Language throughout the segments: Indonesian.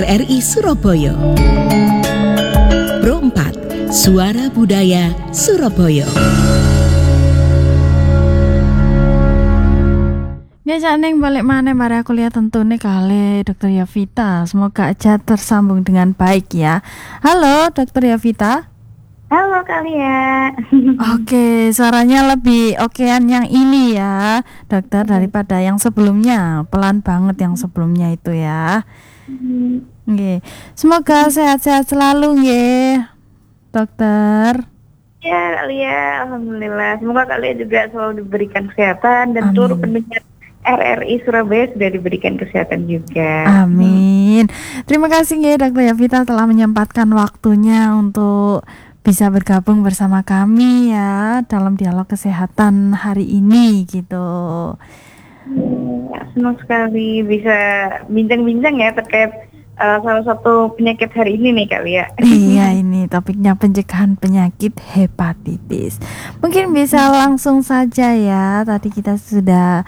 RRI Surabaya. Pro 4, Suara Budaya Surabaya. Ya ning balik maneh mari aku lihat tentune kali Dr. Yovita. Semoga aja tersambung dengan baik ya. Halo Dr. Yovita. Halo Kalia. Oke, suaranya lebih okean yang ini ya, dokter, daripada yang sebelumnya. Pelan banget yang sebelumnya itu ya. Oke. Semoga sehat-sehat selalu nggih, dokter. Ya Kalia, alhamdulillah. Semoga Kalia juga selalu diberikan kesehatan dan seluruh pendengar RRI Surabaya sudah diberikan kesehatan juga. Amin. Terima kasih ya Dr. Yovita telah menyempatkan waktunya untuk bisa bergabung bersama kami ya dalam dialog kesehatan hari ini gitu. Senang sekali bisa bincang-bincang ya terkait salah satu penyakit hari ini nih Kalia. Iya, ini topiknya pencegahan penyakit hepatitis. Mungkin bisa langsung saja ya. Tadi kita sudah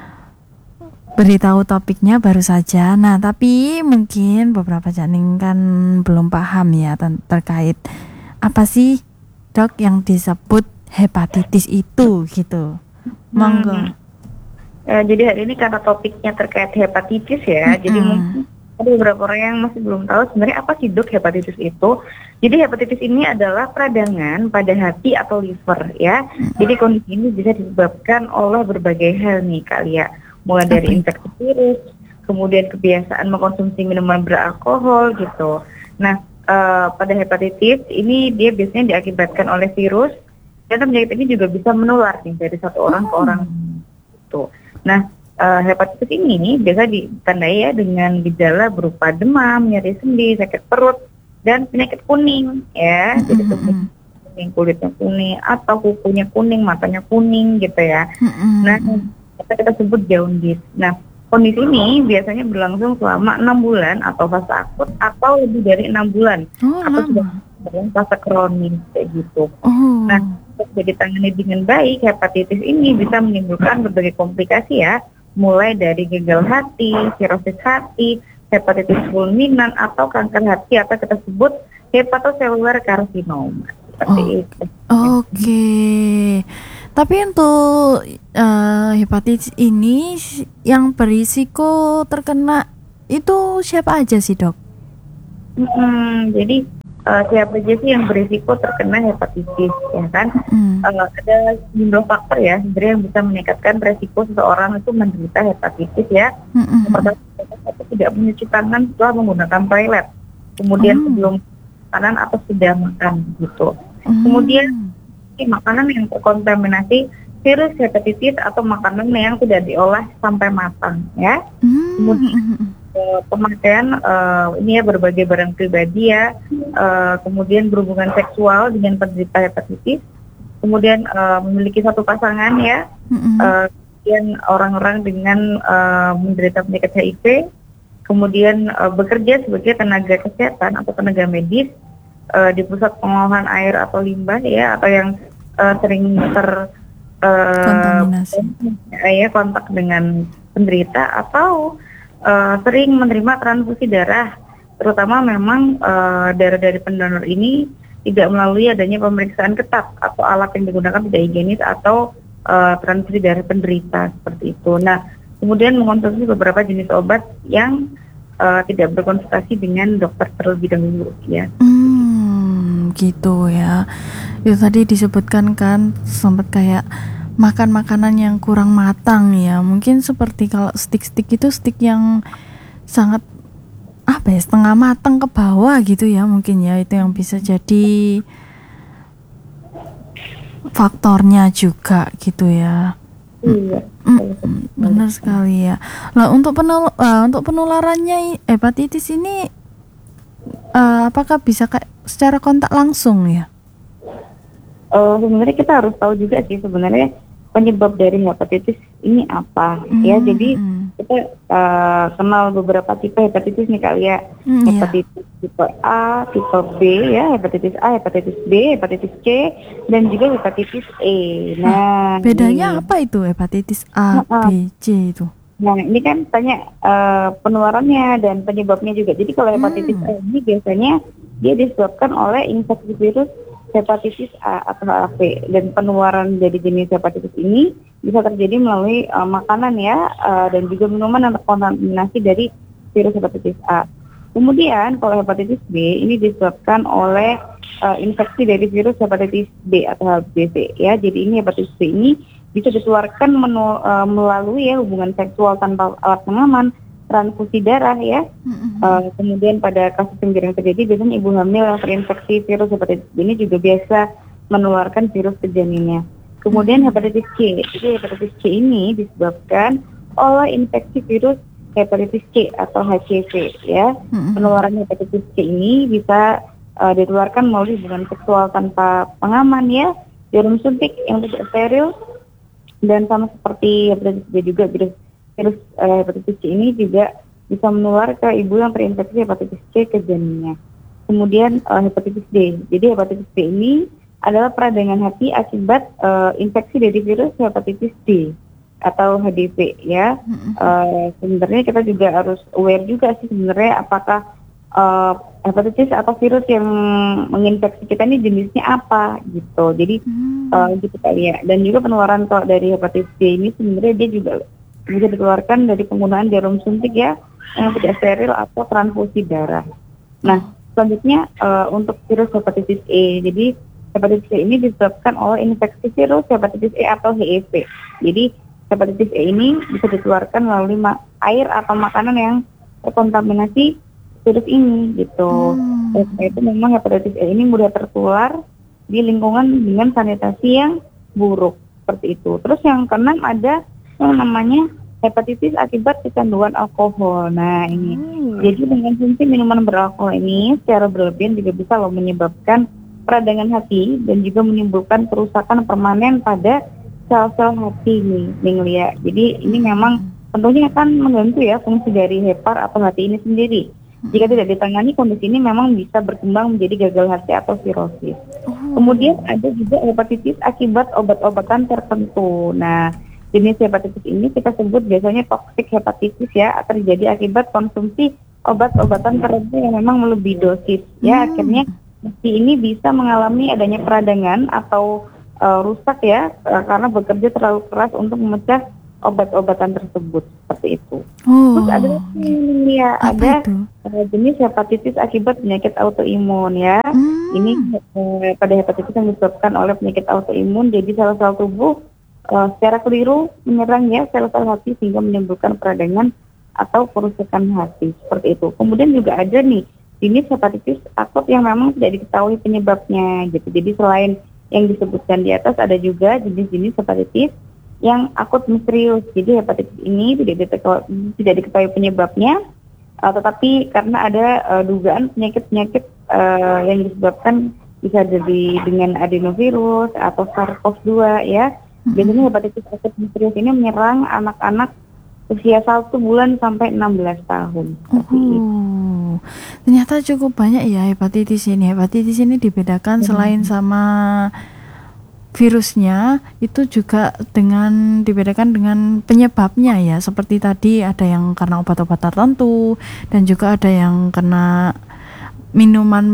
beritahu topiknya baru saja. Nah, tapi mungkin beberapa janing kan belum paham ya terkait apa sih dok yang disebut hepatitis itu gitu. Monggo. Jadi hari ini karena topiknya terkait hepatitis ya, jadi mungkin ada beberapa orang yang masih belum tahu sebenarnya apa sih dok hepatitis itu. Jadi hepatitis ini adalah peradangan pada hati atau liver ya. Jadi kondisi ini bisa disebabkan oleh berbagai hal nih Kalia. Mulai dari infeksi virus, kemudian kebiasaan mengkonsumsi minuman beralkohol gitu. Nah, pada hepatitis ini dia biasanya diakibatkan oleh virus, dan penyakit ini juga bisa menular nih dari satu orang ke orang itu. Nah, hepatitis ini biasa ditandai ya dengan gejala berupa demam, nyeri sendi, sakit perut, dan penyakit kuning ya. Jadi kuning, kulitnya kuning, atau kukunya kuning, matanya kuning gitu ya. Nah, kita sebut jaundice. Nah, kondisi ini biasanya berlangsung selama 6 bulan atau fase akut atau lebih dari 6 bulan atau sudah dalam fase kronis kayak gitu. Nah, untuk ditangani dengan baik, hepatitis ini bisa menimbulkan berbagai komplikasi ya, mulai dari gagal hati, sirosis hati, hepatitis fulminan atau kanker hati atau kita sebut hepatocellular carcinoma. Seperti itu. Oke. Tapi untuk hepatitis ini yang berisiko terkena itu siapa aja sih dok? Jadi siapa aja sih yang berisiko terkena hepatitis ya kan? Ada sejumlah faktor ya sebenarnya yang bisa meningkatkan resiko seseorang itu menderita hepatitis ya. Pertama, tidak mencuci tangan setelah menggunakan toilet, kemudian sebelum makanan atau sudah makan gitu. Kemudian makanan yang terkontaminasi virus hepatitis atau makanan yang tidak diolah sampai matang ya. Kemudian pemakaian ini ya berbagai barang pribadi ya, kemudian berhubungan seksual dengan penderita hepatitis, kemudian memiliki satu pasangan ya, kemudian orang-orang dengan menderita penyakit HIV, kemudian bekerja sebagai tenaga kesehatan atau tenaga medis di pusat pengolahan air atau limbah ya, atau yang sering kontak dengan penderita atau sering menerima transfusi darah, terutama memang darah dari pendonor ini tidak melalui adanya pemeriksaan ketat atau alat yang digunakan tidak higienis atau transfusi darah penderita seperti itu. Nah, kemudian mengkonsumsi beberapa jenis obat yang tidak berkonsultasi dengan dokter terlebih dahulu ya. Gitu ya. Itu tadi disebutkan kan sempat kayak makan makanan yang kurang matang ya. Mungkin seperti kalau stik itu stik yang sangat setengah matang ke bawah gitu ya, mungkin ya itu yang bisa jadi faktornya juga gitu ya. Benar sekali ya. Nah, untuk penularannya hepatitis ini apakah bisa kayak secara kontak langsung ya? Sebenarnya kita harus tahu juga sih sebenarnya penyebab dari hepatitis ini apa ya. Jadi kita kenal beberapa tipe hepatitis nih kali ya. Hepatitis tipe A, tipe B ya, hepatitis A, hepatitis B, hepatitis C, dan juga hepatitis E. Nah, bedanya apa itu hepatitis A, B, C itu? Nah, ini kan tanya penularannya dan penyebabnya juga. Jadi kalau hepatitis A ini biasanya dia disebabkan oleh infeksi virus hepatitis A atau HAV, dan penularan dari jenis hepatitis ini bisa terjadi melalui makanan ya, dan juga minuman yang terkontaminasi dari virus hepatitis A. Kemudian kalau hepatitis B ini disebabkan oleh infeksi dari virus hepatitis B atau HBV ya. Jadi ini hepatitis B ini bisa ditularkan melalui ya hubungan seksual tanpa alat pengaman, transfusi darah ya. Kemudian pada kasus yang jarang terjadi, biasanya ibu hamil yang terinfeksi virus hepatitis B ini juga biasa menularkan virus ke janinnya. Kemudian hepatitis C, jadi hepatitis C ini disebabkan oleh infeksi virus hepatitis C atau HCV ya. Penularan hepatitis C ini bisa ditularkan melalui hubungan seksual tanpa pengaman ya, jarum suntik yang tidak steril, dan sama seperti hepatitis B juga virus hepatitis C ini juga bisa menular ke ibu yang terinfeksi hepatitis C ke janinnya. Kemudian hepatitis D. Jadi hepatitis D ini adalah peradangan hati akibat infeksi dari virus hepatitis D atau HDV ya. Sebenarnya kita juga harus aware juga sih sebenarnya apakah hepatitis atau virus yang menginfeksi kita ini jenisnya apa gitu. Jadi gitu kali ya. Dan juga penularan kalau dari hepatitis D ini sebenarnya dia juga bisa dikeluarkan dari penggunaan jarum suntik ya yang tidak steril atau transfusi darah. Nah, selanjutnya untuk virus hepatitis E. Jadi hepatitis E ini disebabkan oleh infeksi virus hepatitis E atau HIV. Jadi hepatitis E ini bisa dikeluarkan melalui air atau makanan yang terkontaminasi virus ini gitu. Karena itu memang hepatitis E ini mudah tertular di lingkungan dengan sanitasi yang buruk seperti itu. Terus yang keenam ada yang namanya hepatitis akibat kecanduan alkohol. Nah ini, jadi dengan konsumsi minuman beralkohol ini secara berlebihan juga bisa loh menyebabkan peradangan hati dan juga menimbulkan kerusakan permanen pada sel-sel hati nih, Jadi ini memang tentunya akan mengganggu ya fungsi dari hepar atau hati ini sendiri. Jika tidak ditangani, kondisi ini memang bisa berkembang menjadi gagal hati atau sirosis. Kemudian ada juga hepatitis akibat obat-obatan tertentu. Nah, jenis hepatitis ini kita sebut biasanya toxic hepatitis ya, terjadi akibat konsumsi obat-obatan tertentu yang memang melebihi dosis. Ya, akhirnya hati ini bisa mengalami adanya peradangan atau rusak ya, karena bekerja terlalu keras untuk memecah obat-obatan tersebut seperti itu. Terus ada ya, ada jenis hepatitis akibat penyakit autoimun ya. Ini pada hepatitis yang disebabkan oleh penyakit autoimun, jadi sel-sel tubuh secara keliru menyerang ya sel-sel hati sehingga menimbulkan peradangan atau kerusakan hati seperti itu. Kemudian juga ada nih jenis hepatitis akut yang memang tidak diketahui penyebabnya gitu. Jadi selain yang disebutkan di atas ada juga jenis-jenis hepatitis yang akut misterius. Jadi hepatitis ini tidak diketahui penyebabnya, tetapi karena ada dugaan penyakit-penyakit yang disebabkan bisa dari dengan adenovirus atau SARS-CoV-2 ya. Biasanya hepatitis akut misterius ini menyerang anak-anak usia 1 bulan sampai 16 tahun. Ternyata cukup banyak ya hepatitis ini. Hepatitis ini dibedakan selain sama virusnya, itu juga dibedakan dengan penyebabnya ya. Seperti tadi ada yang karena obat-obat tertentu, dan juga ada yang kena minuman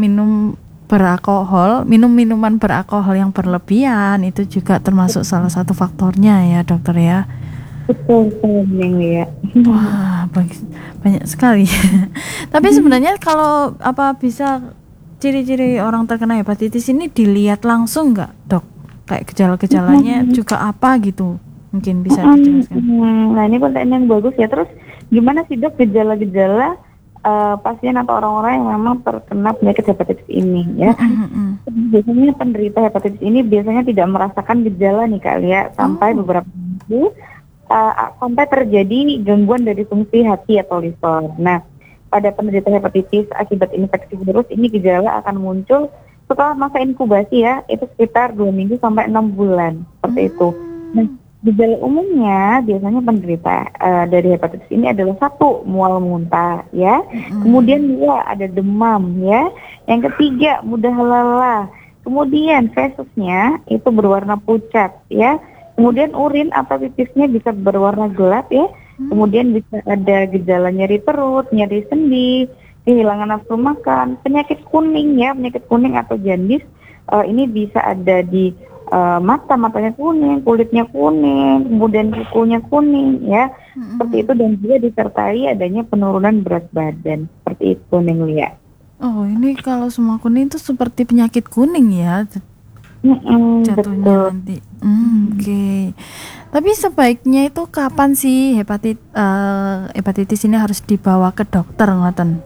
beralkohol yang berlebihan. Itu juga termasuk salah satu faktornya ya dokter ya. Betul ya. Wah, banyak sekali. Tapi sebenarnya kalau bisa ciri-ciri orang terkena hepatitis ini dilihat langsung nggak dok? Kayak gejala-gejalanya juga apa gitu? Mungkin bisa dijelaskan. Nah ini pertanyaan yang bagus ya. Terus gimana sih dok gejala-gejala pasien atau orang-orang yang memang terkena penyakit hepatitis ini ya? Biasanya penderita hepatitis ini biasanya tidak merasakan gejala nih kali ya sampai beberapa minggu sampai terjadi gangguan dari fungsi hati atau liver. Nah, pada penderita hepatitis akibat infeksi virus ini gejala akan muncul setelah masa inkubasi ya, itu sekitar 2 minggu sampai 6 bulan seperti itu. Nah, gejala umumnya biasanya penderita dari hepatitis ini adalah 1, mual muntah ya. Kemudian 2, ada demam ya. Yang ketiga, mudah lelah. Kemudian fesesnya itu berwarna pucat ya. Kemudian urin atau pipisnya bisa berwarna gelap ya. Kemudian bisa ada gejala nyeri perut, nyeri sendi, kehilangan nafsu makan, penyakit kuning ya, penyakit kuning atau jaundice. Ini bisa ada di matanya kuning, kulitnya kuning, kemudian kukunya kuning ya, seperti itu, dan juga disertai adanya penurunan berat badan, seperti itu Neng Lia. Oh, ini kalau semua kuning itu seperti penyakit kuning ya jatuhnya Betul. nanti. Oke. Tapi sebaiknya itu kapan sih hepatitis ini harus dibawa ke dokter, ngoten?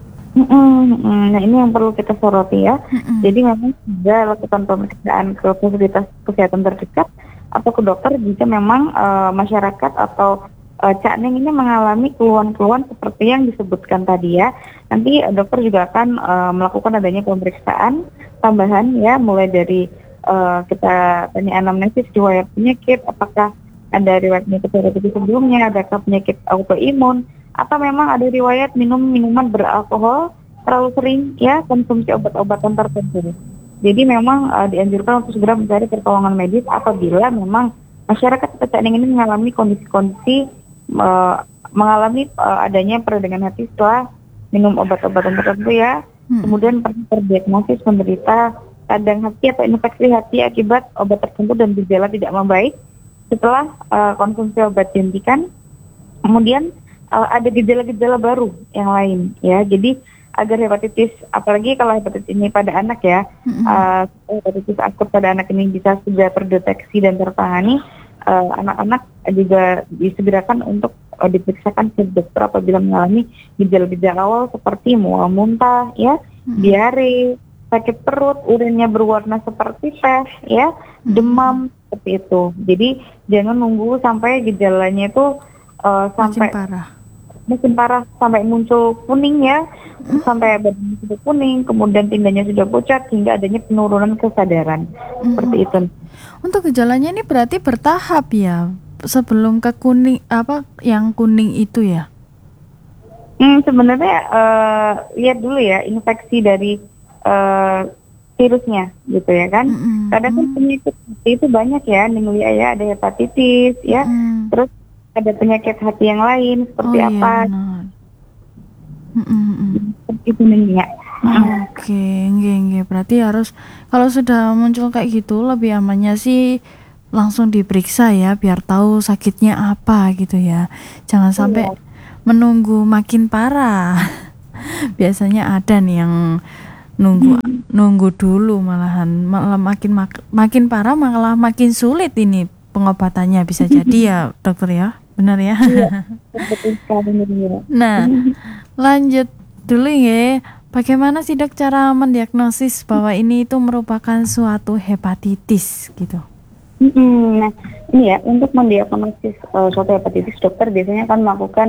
Nah, ini yang perlu kita soroti ya. Jadi memang juga lakukan pemeriksaan ke fasilitas kesehatan terdekat atau ke dokter jika memang masyarakat atau Cak Neng ini mengalami keluhan-keluhan seperti yang disebutkan tadi ya. Nanti dokter juga akan melakukan adanya pemeriksaan tambahan ya, mulai dari kita tanya anamnesis riwayat penyakit, apakah ada riwayat penyakit hepatitis sebelumnya, adakah penyakit autoimun, atau memang ada riwayat minum minuman beralkohol terlalu sering ya, konsumsi obat-obatan tertentu. Jadi memang dianjurkan untuk segera mencari pertolongan medis apabila memang masyarakat Cak Neng ini mengalami kondisi-kondisi mengalami adanya peradangan hati setelah minum obat-obatan tertentu ya. Kemudian pernah terdiagnosis menderita radang hati atau infeksi hati akibat obat tertentu dan gejala tidak membaik setelah konsumsi obat dihentikan. Kemudian ada gejala-gejala baru yang lain ya. Jadi agar hepatitis, apalagi kalau hepatitis ini pada anak ya, hepatitis akut pada anak ini bisa segera terdeteksi dan tertangani, anak-anak juga disegerakan untuk diperiksakan ke dokter apabila mengalami gejala-gejala awal seperti mual muntah ya, diare, sakit perut, urinnya berwarna seperti teh ya, demam, seperti itu. Jadi jangan nunggu sampai gejalanya itu sampai makin parah sampai muncul kuning ya, sampai badannya sudah kuning, kemudian tindanya sudah pucat hingga adanya penurunan kesadaran, seperti itu. Untuk gejalanya ini berarti bertahap ya, sebelum ke kuning, apa yang kuning itu ya? Sebenarnya lihat dulu ya infeksi dari virusnya gitu ya kan. Kadang kan penyakit itu banyak ya, Ninglia ya, ada hepatitis ya, terus ada penyakit hati yang lain seperti apa? Seperti itu Ninglia. Oke, nggih. Berarti harus kalau sudah muncul kayak gitu lebih amannya sih langsung diperiksa ya, biar tahu sakitnya apa gitu ya. Jangan sampai menunggu makin parah. Biasanya ada nih yang nunggu dulu malah makin parah, malah makin sulit ini pengobatannya, bisa jadi ya dokter ya, benar ya. Betul sekali. Nah, lanjut dulu ya. Bagaimana sih dok cara mendiagnosis bahwa ini itu merupakan suatu hepatitis gitu? Nah, ini ya, untuk mendiagnosis suatu hepatitis, dokter biasanya akan melakukan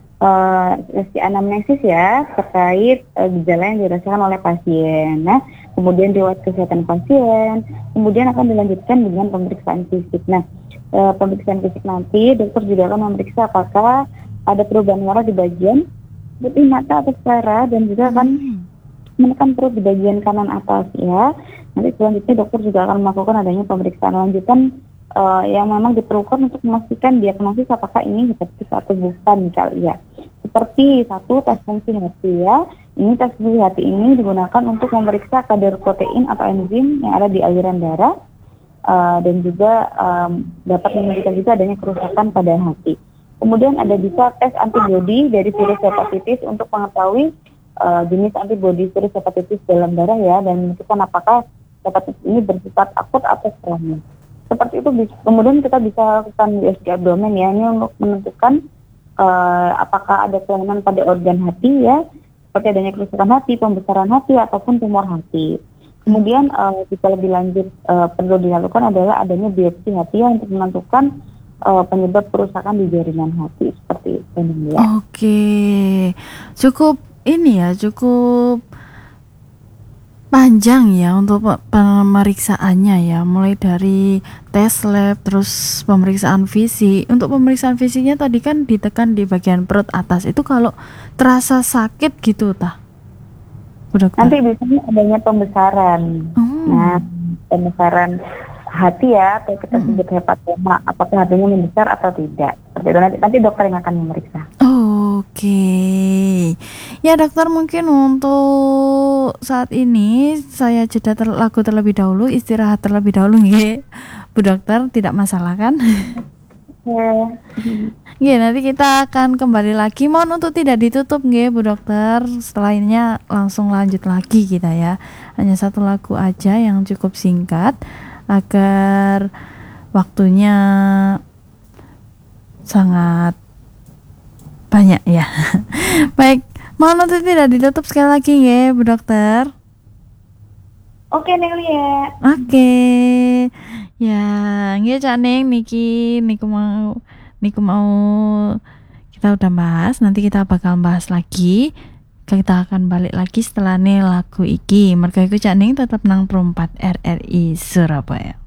tes anamnesis ya, terkait gejala yang dirasakan oleh pasien. Nah, kemudian riwayat kesehatan pasien, kemudian akan dilanjutkan dengan pemeriksaan fisik. Nah, pemeriksaan fisik nanti dokter juga akan memeriksa apakah ada perubahan warna di bagian putih mata atau sclera, dan juga akan menekan perut di bagian kanan atas ya. Nanti selanjutnya dokter juga akan melakukan adanya pemeriksaan lanjutan yang memang diperlukan untuk memastikan diagnosis apakah ini hepatitis atau bukan misalnya. Seperti satu, tes fungsi hati ya. Ini tes fungsi hati ini digunakan untuk memeriksa kadar protein atau enzim yang ada di aliran darah, dan juga dapat menunjukkan juga adanya kerusakan pada hati. Kemudian ada bisa tes antibodi dari virus hepatitis untuk mengetahui jenis antibodi virus hepatitis dalam darah ya, dan menentukan apakah hepatitis ini bersifat akut atau kronis. Seperti itu. Kemudian kita bisa lakukan USG abdomen ya, ini untuk menentukan apakah ada kelainan pada organ hati ya, seperti adanya kerusakan hati, pembesaran hati, ataupun tumor hati. Kemudian jika lebih lanjut perlu dilakukan adalah adanya biopsi hati ya, untuk menentukan penyebab kerusakan di jaringan hati, seperti itu ya. Oke, cukup ini ya, cukup panjang ya untuk pemeriksaannya ya, mulai dari tes lab terus pemeriksaan fisik. Untuk pemeriksaan fisiknya tadi kan ditekan di bagian perut atas, itu kalau terasa sakit gitu tah? Nanti biasanya adanya pembesaran. Nah, pembesaran hati ya, atau kita sebut hepatoma, apakah hatinya membesar atau tidak. Seperti itu nanti dokter yang akan memeriksa. Oke. Ya dokter, mungkin untuk saat ini saya jeda lagu terlebih dahulu, istirahat terlebih dahulu nggih. Bu dokter, tidak masalah kan? Nggih, nanti kita akan kembali lagi. Mohon untuk tidak ditutup nggih Bu dokter. Setelahnya langsung lanjut lagi kita ya. Hanya satu lagu aja yang cukup singkat agar waktunya sangat banyak ya. Baik, mohon untuk tidak ditutup sekali lagi ya Bu dokter. Oke Nelia. Oke. Ya, nggih Cak Ning niku mau kita udah bahas, nanti kita bakal bahas lagi. Kita akan balik lagi setelah nih lagu iki. Mergo iku Cak Ning tetep nang 4 RRI Surabaya.